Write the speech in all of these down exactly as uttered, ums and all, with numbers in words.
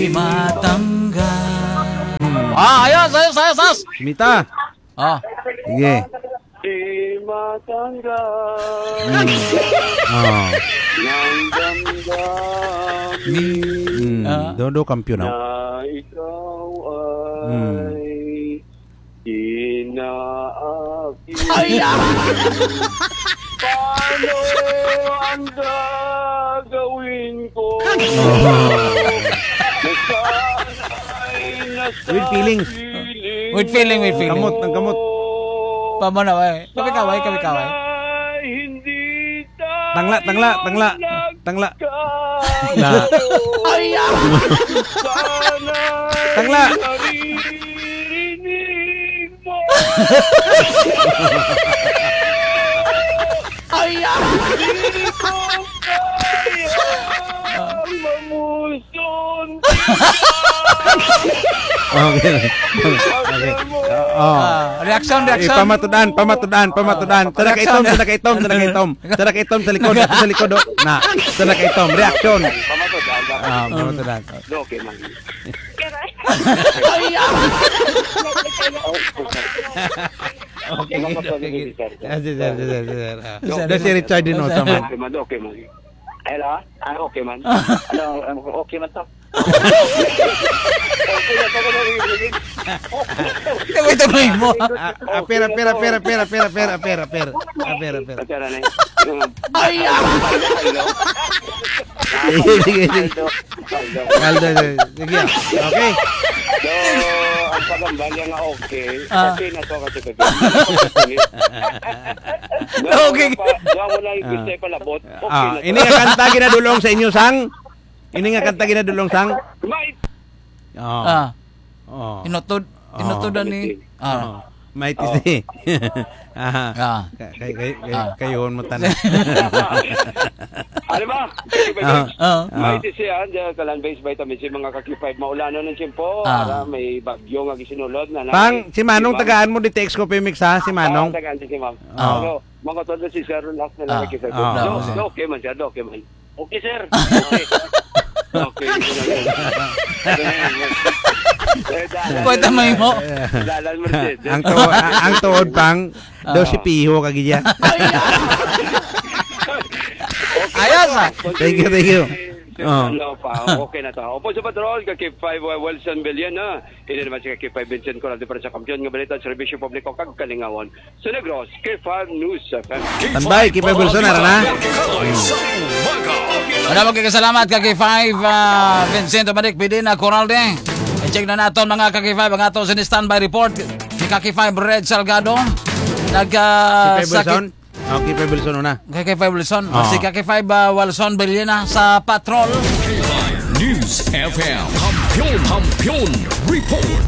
matanggal. Ah, ayos, ayos, ayos, ayos. Mita. Ah. Sige. Di matanggal. Mm. Oh. Nang damdamin Mm. Ah. Dodo kampiyon ako. na ikaw Mm. ay inaakit. Ay, ah. Paano ang gagawin ko? Nasaan ay nasa With feelings. piling With feeling, with feeling. Kamot, ang kamot. Pamana, way. Kami kaway, kami kaway. Sana'y hindi tayo Tangla, tangla, tangla. Tangla. nagkalayo. Ay, ah. Sana'y Tangla. naririnig mo. Ay, ah. Hindi ko kaya mamuson. Okay. Okay. Oh. Ah, reaction, Eh, reaction. pamatudan, pamatudan, pamatudan. Sana ka itom, sana ka itom, sana ka itom. Sana ka itom sa likod, sa likod. oh. Na, sana ka itom. Reaction. Pamatudan. Ah, pamatudan. Okay, man. Ay, ah. Okay, okay. Ah, sir, sir, sir, sir. Ah. Sir, Doon si Richard din oh, sama. Okay, man. Okay, man. Hello? Ah, okay, man. Ano, okay man to? Okay na to, okay. Ito, ito, may mo. Ah, ah, pera, pera, pera, pera, pera, pera, pera, pera. Ah, pera, pera. Pagkara na Ay, ah. Sige, sige, sige. Aldo, sige. Okay. So, ang pagambali nga okay. Ah. Okay na to kasi kasi. Okay. Gawa mo lang yung gusto palabot. Okay Ah, na to. ini nga kanta ginadulong sa inyo sang. Ini nga kanta ginadulong sang. May Oh. Ah, Oh. inutod. Inutodan ni. Ah. Oh. Mighty si. Ah. Ah. Kay kay Ah. kayon mo tanan. Ano ba? Ah. Ah. May siya, diyan kalan base vitamin C mga kakipay maulano ng tiyempo. Ah. Ara may bagyo nga gisinulod na. Pang si Manong tagaan mo di text ko Pimix ha, si Manong. Tagaan si Ma'am. Ah. Ano, mga todo si Sir last na Ah. lang kita. Ah. No, okay man siya, okay man. Okay, sir. Okay. Okay. Pwede may mo. Dalan mo siya. Ang tuod ang tuod pang daw si Piho kagidya. Ayos, ah. Thank you, thank you. Oh. Ano pa, okay na to. Opo sa patrol, kay five Wilson Billion na. Hindi naman si kay five Vincent Coral para sa kampiyon nga balita sa Servisyo Publiko kag Kalingawon. Sa Negros, kay five News F M. Tanbay, kipay Bolsonaro na. Maraming kagasalamat kay five uh, Vincent Madik Pidina Coral de. I-check na natin mga kaki five ang ato sa standby report. Si kaki five Red Salgado nag uh, Kipay Bolson. Oh, kipay Bolson na. Kaki five Wilson. Oh. Si kaki five uh, Wilson Bellina sa patrol. News F M. Kampiyon, kampiyon, report.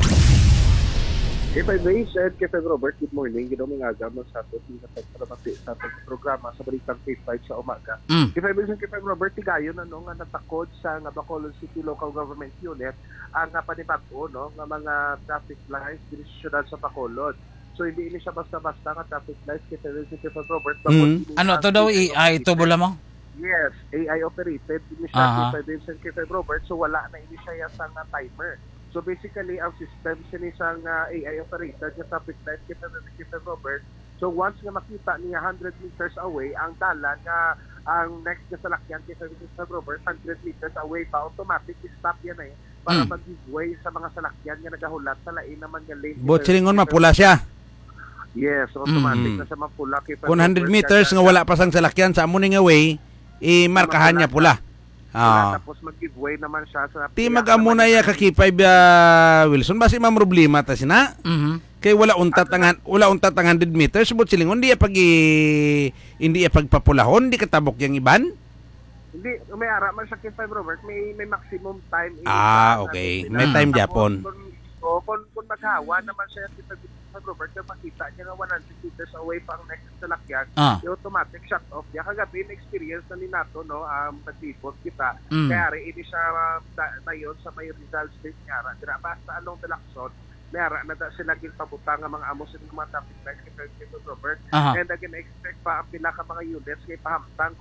K five Race at K five Robert, good morning. Ginawang aga mo sa ato pinatagpalamati sa ating programa sa Balitang K five sa umaga. Mm. K five Race at K five Robert, tigayon na no, nga natakod sa nga Bacolod City Local Government Unit ang nga panibago no, nga mga traffic lights din sa sa Bacolod. So hindi ini siya basta-basta nga traffic lights K five Race at K five Robert. Mm. Ano to daw A I to bula mo? Yes, A I operated ini siya Aha. K five Race at K five Robert, so wala na ini siya sa nga timer. So basically, ang system siya isang uh, A I operated sa traffic light kita na kita Robert. So once nga makita niya one hundred meters away, ang dalan nga ang next na salakyan kita sa Robert, one hundred meters away pa, automatic stop yan eh para Mm. mag-give way sa mga salakyan nga nagahulat sa lain naman nga lane. Bot silingon mapula siya. Yes, automatic Mm. na siya mapula. Kay Kung one hundred meters nga wala pa sang salakyan sa amo ning way, i-markahan niya pula. Ah. Ah. Tapos mag-giveaway naman siya sa Ti mag-amo na ya kakipay uh, Wilson basi mam problema ta sina. Mhm. Kay wala untat ang wala untat ang one hundred meters subot silingon di ya pag i- hindi ya pagpapulahon di katabok yang iban. Hindi, may ara man sa K five Robert, may may maximum time. Ah, okay. May time Japon. O kung kung maghawa naman siya kita sa Robert, kung makita niya nga one hundred meters away pa ang next salakyan, Ah. yung automatic shut off niya. Kagabi, na-experience na ni Nato, no, um, pag-depot kita. Mm. Kaya rin, hindi siya uh, tayon sa may results din niya. Dira, basta along the Lacson, may ara na da sila ginpabutang ang mga amos ng mga traffic lights kay K five Robert. Aha. And again, expect pa ang pila ka mga units kay pahamtang man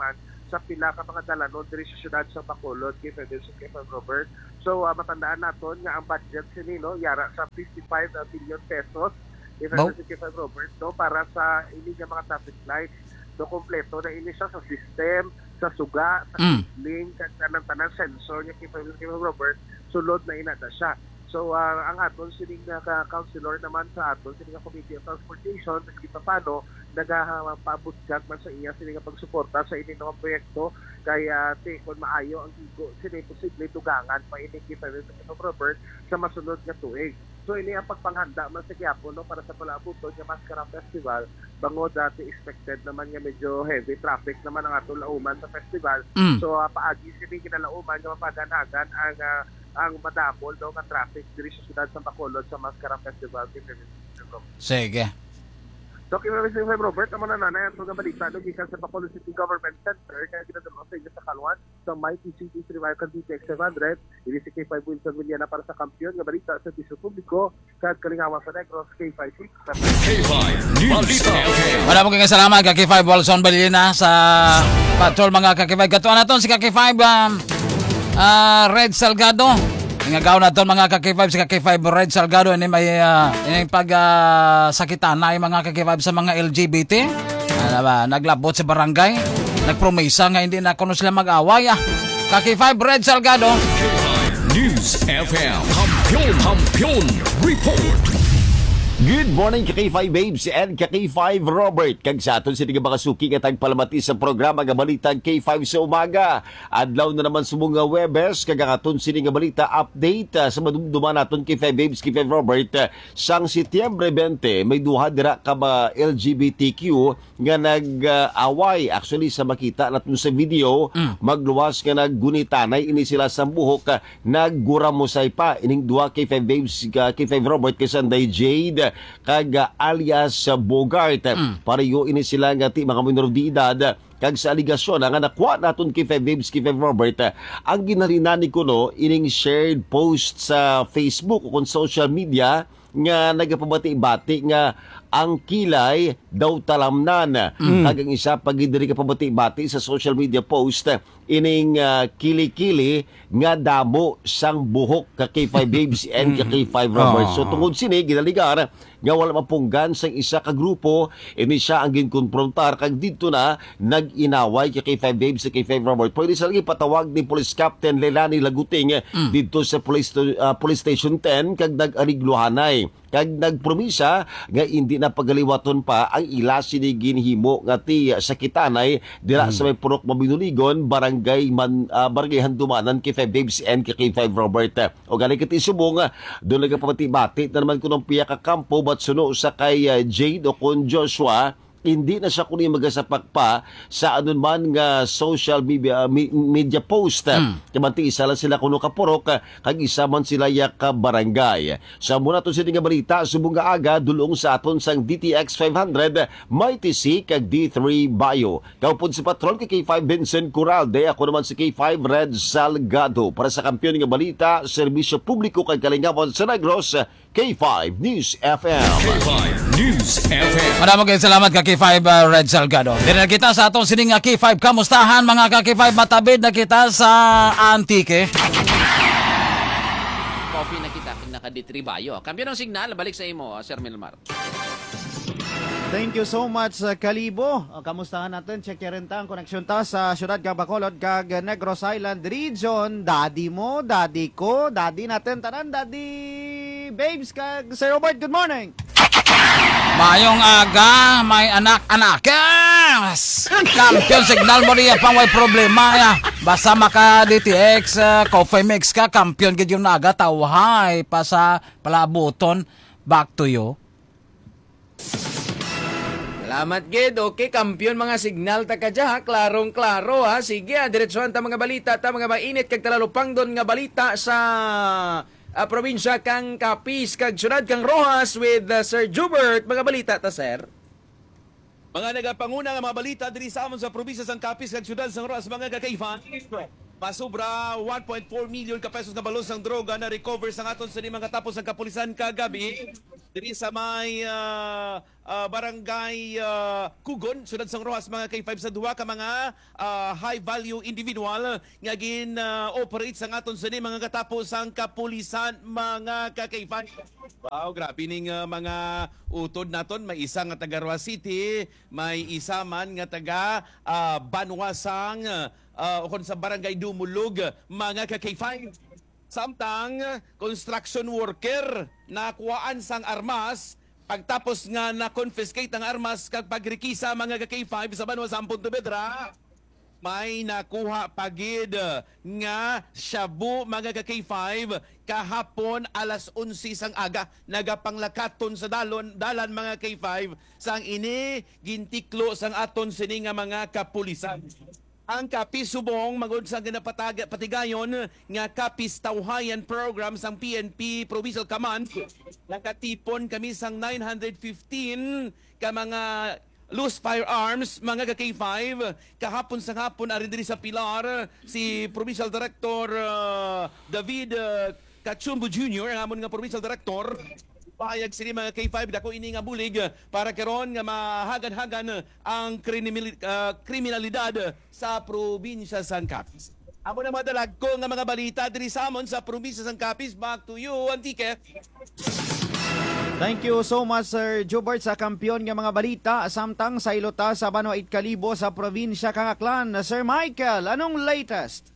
sa pila ka mga dalanon diri sa syudad sa Bacolod kay Federation kay Robert. So uh, matandaan naton nga ang budget sini no yara sa fifty-five billion pesos kay Federation kay Robert no para sa ini nga mga traffic lights do kompleto na ini siya sa system, sa suga, sa Mm. link kag tanang tanang sensor niya kay Federation kay Robert sulod na ina na siya. So uh, ang aton sining nga ka councilor naman sa aton sining nga Committee of Transportation sa paano nagapaabot kat man sa iya sining nga pagsuporta sa ini nga proyekto kaya ti kon maayo ang igo sini posible tugangan pa ini kita sa Robert sa masunod nga tuig. So ini ang pagpanghanda man sa Quiapo no para sa palaabuton nga Mascara Festival bangod dati expected naman nga medyo heavy traffic naman ang aton lauman sa festival. Mm. So uh, paagi sini kinalauman nga mapaganagan ang uh, ang madamol daw nga traffic diri sa siyudad sa Bacolod sa Mascara Festival. Sige. So, kaya si Robert, naman na nanay, ito nga balita, no, gikan sa Bacolod City Government Center, kaya ginadalo sa inyo sa Kalwan, sa Mighty Cities Revival D T X seven hundred, ini si K five Wilson Villana para sa kampiyon, nga balita sa Tisyo Publiko, kahit kalingawa sa Negros, K five six. K five News F M. Wala mo kayong salamat ka K five Wilson Balina sa patrol mga ka K five. Katuan naton si ka K five um, uh, Red Salgado. Ingagaw naton mga ka K five si ka K five Red Salgado ini may uh, ini pag uh, sakitan na yung mga ka K five sa mga L G B T. Ano ba, naglabot sa barangay. Nagpromesa nga hindi na kuno sila mag-away. Ah. Ka K five Red Salgado. K five News F M. Kampiyon, kampiyon, report. Good morning ka K five Babes and ka K five Robert. Kag sa aton sini nga mga suki nga tagpalamati sa programa nga balita K five sa umaga. Adlaw na naman sa mga Webes kag aton sini nga balita update uh, sa madumduman naton K five Babes K five Robert. Uh, sang Setyembre twenty may duha dira ka ba L G B T Q nga nag-away uh, actually sa makita naton sa video mm. magluwas nga naggunitanay ini sila sa buhok uh, nagguramosay pa ining duha K five Babes uh, K five Robert kay Sanday Jade kag alias Bogart. Mm. Pareho ini sila nga ti mga minor de edad kag sa aligasyon nga nakuha naton K five Babes K five Robert ang ginarinani ko no ining shared post sa Facebook o kung social media nga nagapabati-bati nga ang kilay daw talamnan. Mm. Kag ang isa pag diri ka pabati-bati sa social media post ining uh, kili-kili nga damo sang buhok ka K five Babes and ka K five Robert. So tungod sini ginaligar nga wala mapunggan sang isa ka grupo ini siya ang ginkonfrontar kag dito na nag-inaway ka K five Babes sa K five Robert. Pwede sa lagi patawag ni Police Captain Lelani Laguting mm. dito sa police, uh, police station ten kag nag-arigluhanay kag nagpromisa nga hindi na pagaliwaton pa ang ila sini ginhimo nga ti sakitanay dira mm. sa may Purok Mabinuligon barangay man uh, barangay Handumanan K five Babes and K five Robert. O gali kiti subong doon nagapabati-bati na naman kunong piya ka kampo bat suno sa kay uh, Jade o kun Joshua hindi na siya kunin magasapak pa sa anon man nga social media, media post. Mm. Kamanti isa lang sila kuno kapurok kag isa man sila ya ka barangay. Sa muna to sini nga balita subong nga aga dulong sa aton sang D T X five hundred Mighty C kag D three Bio. Kaupod si patrol kay K five Vincent Corralde, ako naman si K five Red Salgado para sa kampiyon nga balita serbisyo publiko kag kalingawan sa Negros K five News F M. K five News F M. Maraming kayong salamat ka K five uh, Red Salgado. Dito na kita sa atong sining nga K five. Kamustahan mga ka K five? Matabid na kita sa Antique. Coffee na kita, naka-D three Bio. Kampiyon ng signal, balik sa imo, Sir Milmar. Thank you so much, uh, Kalibo. Uh, kamustahan natin? Check rin ta ang koneksyon ta sa Siyudad kag Bacolod kag Negros Island Region. Daddy mo, daddy ko, daddy natin tanan, daddy babes kag Sir Robert. Good morning. Mayong aga, may anak-anak. Yes! Kampiyon signal mo riya pang may problema ya. Basta maka D T X uh, coffee mix ka, kampiyon gid yung naga tawhay pa sa palabuton. Back to you. Salamat, Gid. Okay, kampiyon mga signal ta kadya, klarong-klaro ha. Sige, diretsuhan ta mga balita, ta mga mainit kag talalupang don nga balita sa uh, probinsya kang Capiz kag syudad kang Rojas with uh, Sir Jubert. Mga balita ta, sir. Mga nagapanguna nga mga balita diri sa amon sa probinsya sang Capiz kag syudad sang Rojas mga kakaifan. Masubra one point four million ka pesos nga balos ng droga na recover sa aton sa mga tapos ng kapulisan kagabi. diri sa may ah, ah, barangay ah, Kugon, Sudad Sang Rojas, mga K five sa duha ka mga ah, high value individual nga gin ah, operate sa aton sa mga katapos ang kapulisan, mga ka K five. Wow, grabe ning ah, mga utod naton. May isa nga taga Roa City, may isa man nga taga ah, Banwasang uh, o kon sa barangay Dumulog, mga ka K five. Samtang construction worker na kuwaan sang armas pagtapos nga na-confiscate ang armas kag pagrikisa, mga ka K five sa Banwasang Pontevedra, may nakuha pagid nga shabu, mga ka K five, kahapon alas onse sang aga, nagapanglakaton sa dalon dalan, mga K five, sang ini gintiklo sang aton sini nga mga kapulisan. Ang Kapis Subong magud sa ginapatigayon nga Kapis Tawhayan program sang P N P Provincial Command, nakatipon kami sang nine hundred fifteen ka mga loose firearms, mga ka K five. Kahapon sa hapon ari diri sa Pilar si Provincial Director uh, David uh, Kachumbo Junior, ang amon nga Provincial Director. Pahayag sini, mga K five, dako ini nga bulig para karon nga mahagan-hagan ang kriminal, uh, kriminalidad sa probinsya sang Capiz. Amo na madalag ko nga mga balita diri sa amon sa probinsya sang Capiz. Back to you, Antique. Thank you so much, Sir Jobert, sa kampiyon nga mga balita. Samtang sa ilota sa Banwa Itkalibo sa probinsya kang Aklan. Sir Michael, anong latest?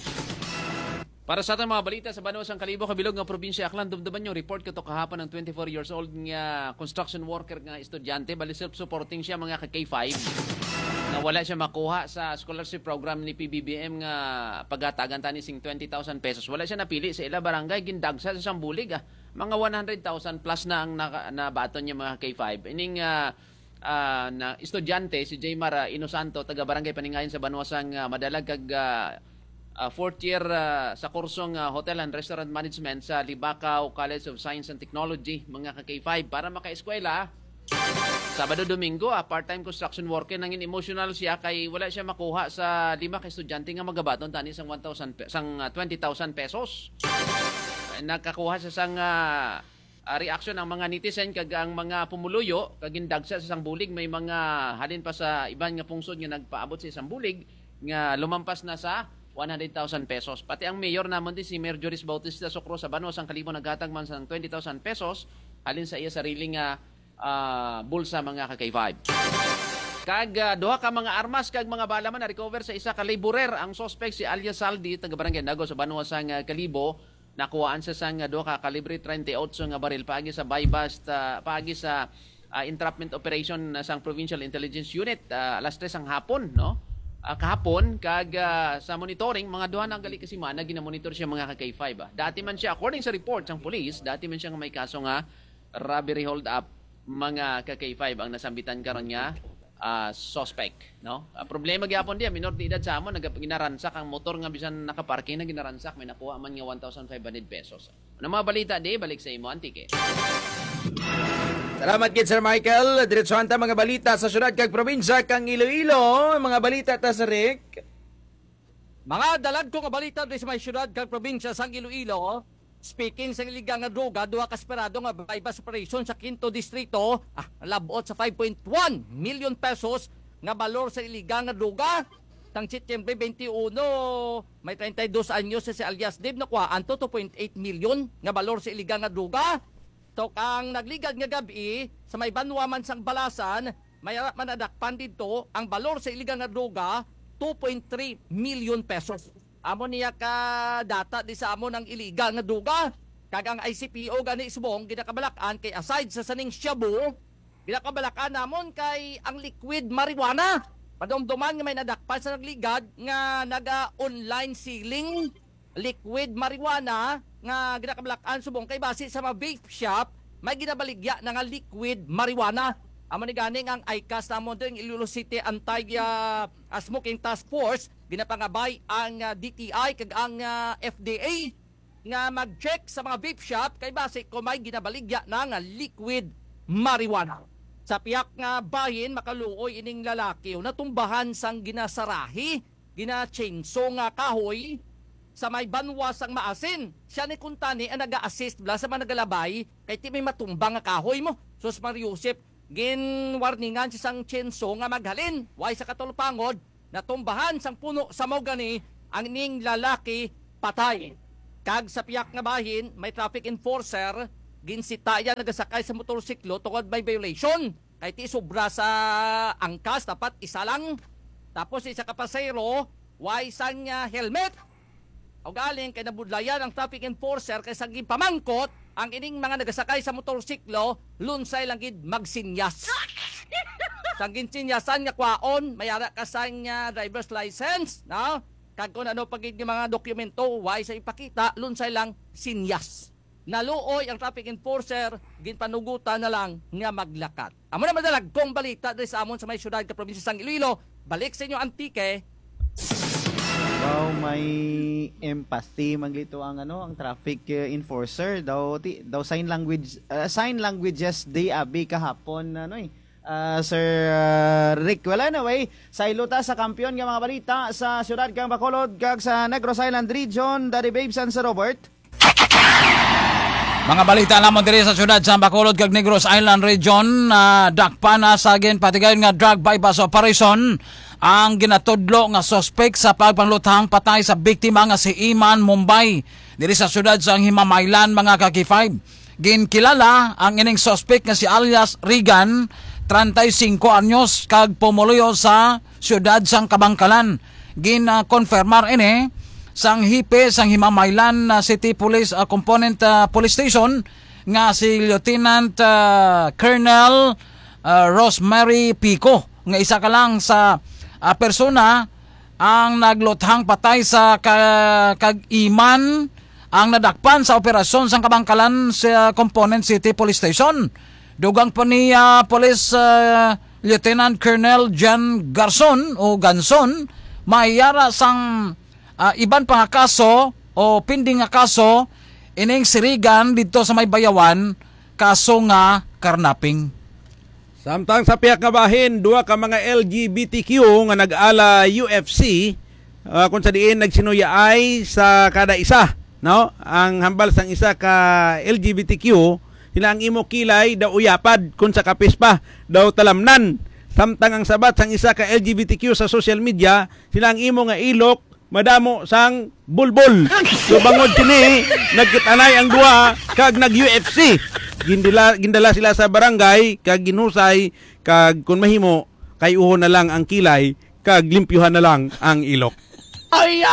Para sa ating mga balita sa Banwa sang Kalibo, kabilog nga probinsya Aklan, dumduman yung report kato kahapon ng twenty-four years old nga construction worker nga estudyante, bali self-supporting siya, mga ka K five, na wala siya makuha sa scholarship program ni P B B M nga pagatagan tani sing twenty thousand pesos. Wala siya napili sa ila barangay, gindagsa sa sambulig, ah. Mga one hundred thousand plus na ang nabaton niya, mga K five. Ining uh, uh, na estudyante si Jaymar uh, Inosanto, taga barangay Paningayon sa Banwa sang uh, madalag kag uh, Uh, fourth year uh, sa kursong uh, Hotel and Restaurant Management sa Libacao College of Science and Technology, mga ka K five. Para maka-eskwela, Sabado Domingo, uh, part-time construction worker, nangin emotional siya kay wala siya makuha sa lima ka estudyante nga magabaton tani sang one thousand pe- sang uh, twenty thousand pesos. Uh, nakakuha siya sang uh, uh, reaction ng mga netizen kag ang mga pumuluyo kag gindagsa sa sang bulig. May mga halin pa sa iban nga pungsod nga nagpaabot sa isang bulig nga lumampas na sa one hundred thousand pesos. Pati ang mayor naman din si Mayor Joris Bautista Socro sa Banwa sang Kalibo naghatag man sang twenty thousand pesos halin sa iya sariling uh, uh, bulsa, mga ka K five. Kag uh, duha ka mga armas kag mga bala man na recover sa isa ka laborer. Ang suspect si Alias Saldi, taga Barangay Nago sa Banwa sang uh, Kalibo, nakuhaan sa sang uh, duha ka kalibre thirty-eight nga baril paagi sa buy-bust, uh, paagi sa uh, entrapment operation uh, sang Provincial Intelligence Unit uh, alas tres ang hapon, no? Uh, kahapon, kag uh, sa monitoring, mga duha ng gali kasi man, ginamonitor siya, mga ka K five. Ah. Dati man siya, according sa report ng police, dati man siya nga may kaso nga robbery hold up, mga ka K five ang nasambitan karon nga uh, suspect. No? Uh, problema gyapon diya, minor de edad sa amon, ginaransak ang motor nga bisan nakaparking na ginaransak, may nakuha man nga one thousand five hundred pesos. Ano mga balita di, balik sa imo, Antique. Salamat kid Sir Michael. Diretsuhan ta mga balita sa syudad kag probinsya kang Iloilo. Mga balita ta sa Rick. Mga dalag ko nga balita diri sa may syudad kag probinsya sang Iloilo. Speaking sa iligang nga droga, duha ka esperado nga bypass operation sa Quinto Distrito, ah, labot sa five point one million pesos nga balor sa iligang nga droga. Tang Setyembre twenty-one, may thirty-two anyos si alias Dave nakuha anto two point eight million nga balor sa iligang nga droga. So, ang nagligad nga gabi sa may Banwa man sang Balasan, may manadakpan dito ang balor sa iligang nga droga two point three million pesos. Amo niya ka data di sa amo ng iligal nga droga. Kag ang I C P O gani Subong ginakabalakan kay aside sa saning shabu, ginakabalakan namon kay ang liquid marijuana. Padomdoman nga may nadakpan sa nagligad nga naga-online selling liquid marijuana nga ginakabalakan Subong kay base sa mga vape shop may ginabaligya na nga liquid marijuana. Amo ni ganing ang I C A S namon din Iloilo City Anti uh, Smoking Task Force ginapangabay ang uh, D T I kag ang uh, F D A nga mag-check sa mga vape shop kay base kung may ginabaligya na nga liquid marijuana. Sa piyak nga bahin makaluoy ining lalaki natumbahan sang ginasarahi, gina-chainsaw nga kahoy sa may banwas ang maasin. Siya ni kuntani ang nag-a-assist bla sa mga nagalabay kay ti may matumbang nga kahoy mo. Sus Mariusip, ginwarningan si sang Chenso nga maghalin. Way sa katulpangod, natumbahan sang puno sa mogani ang ning lalaki patay. Kag sa piyak nga bahin, may traffic enforcer, ginsitaya nagasakay sa motorsiklo tungod may violation. Kay ti sobra sa angkas, dapat isa lang. Tapos isa ka pasayro, way sang uh, helmet. O galing kay nabudlayan ang traffic enforcer kay sang pamangkot, ang ining mga nagasakay sa motorsiklo, lunsay lang gid magsinyas. Sang ginsinyasan nga kwaon, mayara ka sang uh, driver's license, no? Kag kung ano pagid ng mga dokumento, way sa ipakita, lunsay lang sinyas. Naluoy ang traffic enforcer, ginpanugutan na lang nga maglakat. Amo na madalag kong balita dahil sa amon sa may syudad ka probinsya sang Iloilo. Balik sa inyo Antique. Daw may empathy maglito ang ano ang traffic uh, enforcer daw ti, daw sign language uh, sign languages day abi kahapon ano eh. Uh, Sir uh, Rick, wala na way sa iluta sa kampiyon nga mga balita sa syudad kang Bacolod kag sa Negros Island Region. Daddy Babes and Sir Robert. Mga balita lamang diri sa syudad sa Bacolod kag Negros Island Region, uh, dakpa na sa gin patigayon nga drug bypass operation ang ginatudlo nga suspect sa pagpanglutang patay sa biktima nga si Iman Mumbai diri sa syudad sa Himamaylan mga ka-K five. Ginkilala ang ining suspect nga si alias Regan, thirty-five anyos, kag pumuluyo sa syudad sang Kabangkalan. Gin-konfirmar uh, ini sang hipe sang Himamaylan uh, City Police uh, Component uh, Police Station nga si Lieutenant uh, Colonel uh, Rosemary Pico nga isa ka lang sa uh, persona ang nagluthang patay sa ka, kag-iman ang nadakpan sa operasyon sang Kabangkalan sa Component City Police Station. Dugang po ni uh, Police uh, Lieutenant Colonel John Garson o Ganson, mayara sang uh, iban pang kaso o pinding nga kaso ining sirigan dito sa may bayawan, kaso nga karnaping. Samtang sa piyak nga bahin, duha ka mga L G B T Q nga nag-ala U F C uh, kung sa diin nagsinuyaay sa kada isa, no? Ang hambal sang isa ka L G B T Q, sila ang imo kilay daw uyapad kung sa kapis pa daw talamnan. Samtang ang sabat sang isa ka L G B T Q sa social media, sila ang imo nga ilok madamo sang bulbul. So bangod kini nagkitanay ang duha kag nag U F C. Gindala gindala sila sa barangay kag ginusay kag kun mahimo kay uho na lang ang kilay kag limpyuhan na lang ang ilok. Ay!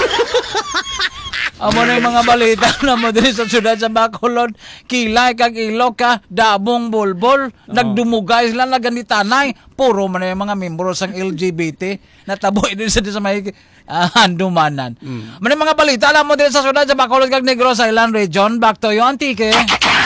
Amo na yung mga balita na mo diri sa syudad sa Bacolod, kilay kag ilok ka, dabong bulbol, oh. Nagdumugay sila naganitanay, puro man yung mga membro sang L G B T nataboy din sa sa may uh, handumanan. Mm. May mga balita alam mo diri sa syudad sa Bacolod kag Negros Island Region. Back to you, Antique.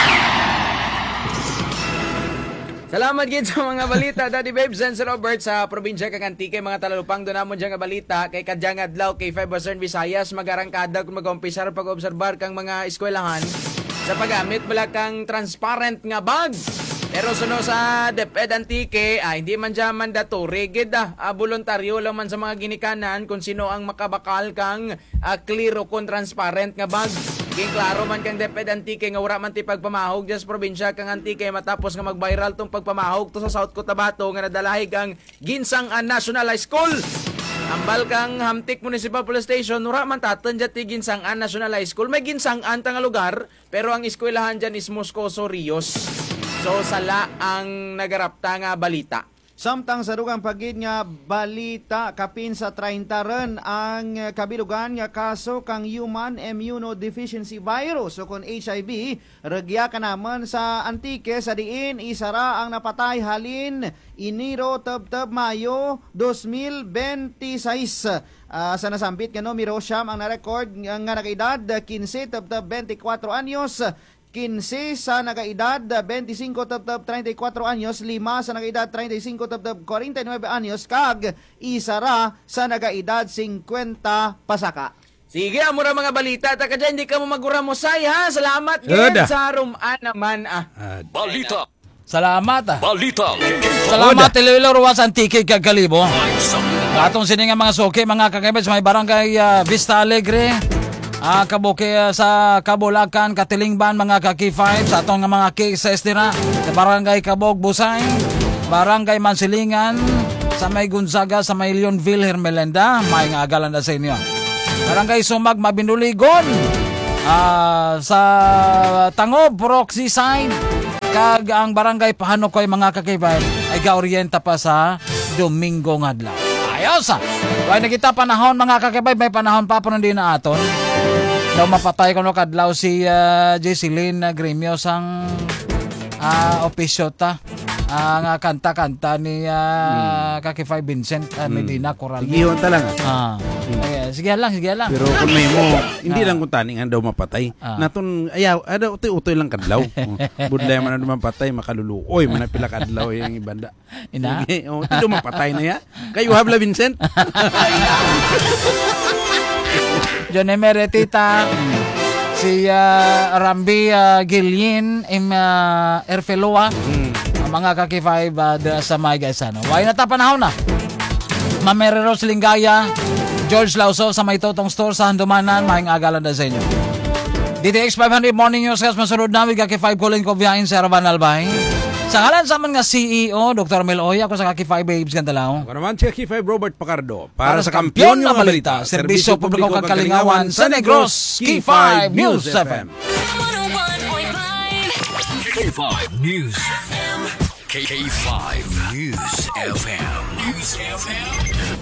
Salamat gid sa mga balita, Daddy Babes and Sir Robert sa probinsya kag Antique. Mga talalupang doon namon dyan nga balita kay kadyang adlaw K five Western Visayas magarangkada kung mag-umpisar pag-obserbar kang mga eskwelahan sa paggamit bala kang transparent nga bag. Pero suno sa DepEd Antique, ah, hindi man dyan mandatory gid ah, ah, voluntaryo lang man sa mga ginikanan kung sino ang makabakal kang ah, clear o kung transparent nga bag. King klaro man kang DepEd Antique nga wala man ti pagpamahog sa probinsya kang Antique matapos nga mag-viral tong pagpamahog to sa South Cotabato nga nadalahig ang Ginsang-an National High School. Ambal kang Hamtik Municipal Police Station, wala man tatan dyan ti Ginsang-an National High School. May Ginsang-an tanga lugar, pero ang eskwelahan dyan is Moscoso Rios. So sala ang nagarapta nga balita. Samtang sa dugang pagid nga balita, kapin sa thirty ren ang kabilugan nga kaso kang human immunodeficiency virus o kung H I V, regya ka naman sa Antique sa diin isara ang napatay halin Enero tab-tab Mayo twenty twenty-six. Uh, sa nasambit nga numero siyam ang na-record nga nakaedad fifteen tab-tab twenty-four anyos, fifteen sa nagaedad twenty-five tab-tab thirty-four anyos, lima sa nagaedad thirty-five tab-tab forty-nine anyos, kag isara sa nagaedad fifty pasaka. Sige, amura mga balita. Taka dyan, hindi ka mo magura mo say, ha? Salamat, Gid. Sa rumaan naman, ah. Balita. Salamat, ah. Balita. Salamat, Iloilo, Ruwas, Antique, kag Kalibo. Atong sininga mga suki, mga kakaibat sa may barangay uh, Vista Alegre, Ah, kabuki ah, sa Kabulakan, Katilingban, mga ka-K five, sa atong nga mga cases dira, sa Barangay Kabog, Busay, Barangay Mansilingan, sa may Gonzaga, sa may Leonville, Hermelenda, may nga agalan na sa inyo. Barangay Sumag, Mabinuligon, ah, sa Tangob, Proxy Side, kag ang Barangay Pahanukoy, mga ka-K five, ay gaorienta pa sa Domingo nga adlaw. Ayos ah! Kaya nakita panahon, mga ka-K five, may panahon pa po hindi na aton. Daw mapatay ko no kadlaw si uh, Jesseline Gremio sang uh, opisyo ta. Ang uh, kanta-kanta ni uh, hmm. Kaki Five Vincent uh, Medina Coral. Sige hon ta lang. Ah. Hmm. Ay, sige lang, sige lang. Pero kung may mo, hindi ah. lang kung taning daw mapatay. Ah. Naton ayaw, ada utoy-utoy lang kadlaw. Budlay man na mapatay, makaluluoy man pila kadlaw yang ibanda. Ina. Sige, oh, ti mapatay na ya. Kayo habla Vincent. John Emeretita, si uh, Rambi uh, Gilyin, im uh, Erfeloa, hmm. mga Kaki Five uh, sa may guys. Ano. Why na ta panahon na? Mamerero Silingaya, George Lauso sa may Totong Store sa Handumanan, mahing agalan na sa inyo. D T X five hundred Morning News, kas masunod namin Kaki Five Colin Cobiain sa Ravan Albay. Sa ngalan sa man nga C E O, Doctor Mel Oy, ako sa Kaki Five Babes Gandalao. Ako naman si Kaki Five Robert Pacardo. Para, Para sa kampiyon ng balita, Serbisyo Publiko kag Kalingawan sa Negros, K five News F M. K five News F M. K five News F M. News F M.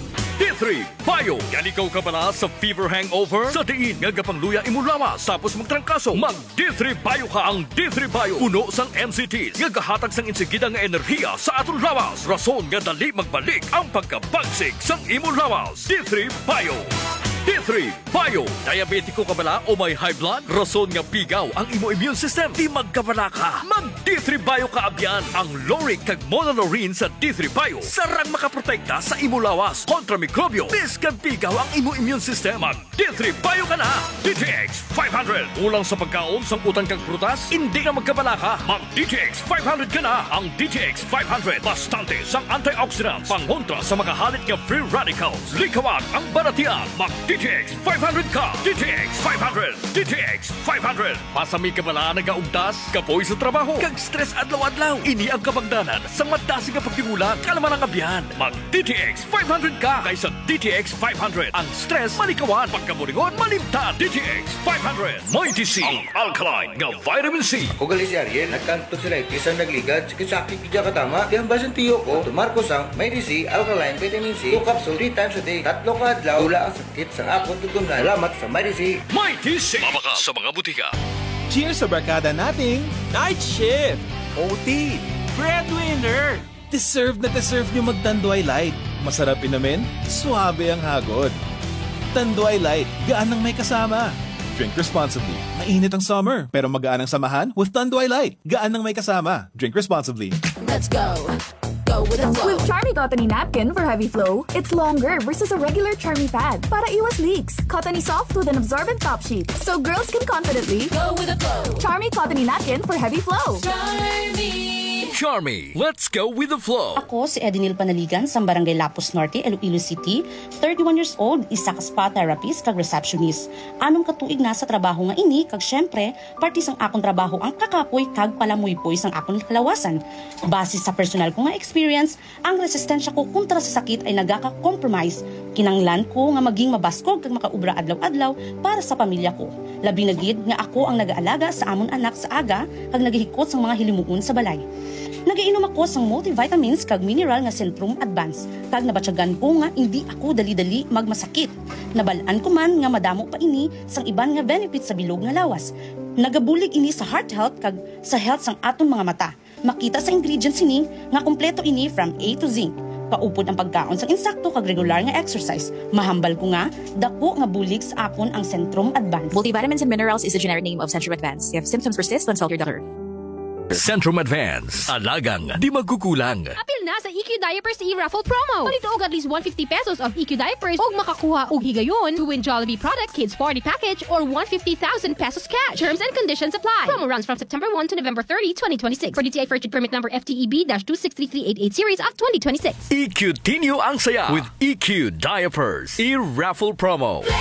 D three Bayo. Yan ikaw ka pala sa fever hangover? Sa diin nga gapangluya imulawas tapos magtrangkaso. Mag D three Bayo ka ang D three Bayo. Uno sang M C Ts nga gahatag sang insigida nga enerhiya sa aton lawas. Rason nga dali magbalik ang pagkabagsik sang imulawas. D three Bayo. D three Bayo. Diabetiko ka bala o may high blood? Rason nga pigaw ang imo immune system. Di magkabala ka. Mag D three Bayo ka abyan. Ang Loric kag Monolorine sa D three Bayo sarang makaprotekta sa imo lawas kontra mikrobyo. Bis kag pigaw ang imo immune system. Mag D three Bayo ka na. D T X five hundred. Ulang sa pagkaon, sangkutan kag prutas, hindi na magkabala ka. Mag D T X five hundred ka na. Ang D T X five hundred bastante sang antioxidants pangontra sa mga halit nga free radicals. Likawag ang baratian. Mag D T X five hundred ka. D T X five hundred. D T X five hundred. Pasami ka bala nagaugtas, kapoy sa trabaho, kag stress adlaw-adlaw. Ini ang kabagdanan sa madasi nga pagtimulan. Kalaman ang abyan. Mag D T X five hundred ka kaysa D T X five hundred. Ang stress malikawan, pagkaburingon malimtan. D T X five hundred. Mighty C, ang alkaline nga vitamin C. Kung gali si Ariel, nagkanto sila isang nagligad, sakit kidya katama. Di ang basan tiyo ko, tumarko sang Mighty C, alkaline vitamin C, two capsule three times a day. Tatlo ka adlaw, wala ang sakit sa akot tutunan. Salamat sa Mighty C. Mighty C. Mabaka sa mga butika. Cheers sa barkada nating Night Shift, O T, Breadwinner. Deserve na deserve nyo mag-Tanduay Light. Masarap inamin, suabe ang hagod. Tanduay Light, gaan ng may kasama. Drink responsibly. Mainit ang summer, pero magaan ang samahan with Tanduay Light. Gaan ng may kasama. Drink responsibly. Let's go. Go with the flow. With Charmy Cottony Napkin for heavy flow, it's longer versus a regular Charmy pad. Para iwas leaks. Cottony soft with an absorbent top sheet. So girls can confidently go with the flow. Charmy Cottony Napkin for heavy flow. Charmy. Charmy, let's go with the flow. Ako si Edinil Panaligan sa Barangay Lapus Norte, Iloilo City. thirty-one years old, isa ka spa therapist kag receptionist. Anong katuig na sa trabaho nga ini kag syempre, parte sang akong trabaho ang kakapoy kag palamuypoy sang akong kalawasan. Base sa personal ko nga experience, ang resistensya ko kontra sa sakit ay nagaka-compromise. Kinanglan ko nga maging mabaskog kag makaubra adlaw-adlaw para sa pamilya ko. Labi na gid nga ako ang nag-aalaga sa amon anak sa aga kag naghihikot sang mga hilimuon sa balay. Nagainom ako sang multivitamins kag mineral nga Centrum Advance kag nabatyagan ko nga hindi ako dali-dali magmasakit. Nabalaan ko man nga madamo pa ini sang iban nga benefits sa bilog nga lawas. Nagabulig ini sa heart health kag sa health sang aton mga mata. Makita sa ingredients ini nga kompleto ini from A to Z. Paupod ang pagkaon sang insakto kag regular nga exercise. Mahambal ko nga dako nga bulig sa akon ang Centrum Advance. Multivitamins and minerals is the generic name of Centrum Advance. If symptoms persist, consult your doctor. Centrum Advance. Alagang di magkukulang. Apil na sa E Q Diapers e-raffle promo. Palito og at least one hundred fifty pesos of E Q Diapers og makakuha og higayon to win Jollibee product kids party package or one hundred fifty thousand pesos cash. Terms and conditions apply. Promo runs from September first to November thirtieth, twenty twenty-six. For D T I First Permit number F T E B two six three three eight eight series of twenty twenty-six. E Q Tinyo ang saya with E Q Diapers e-raffle promo.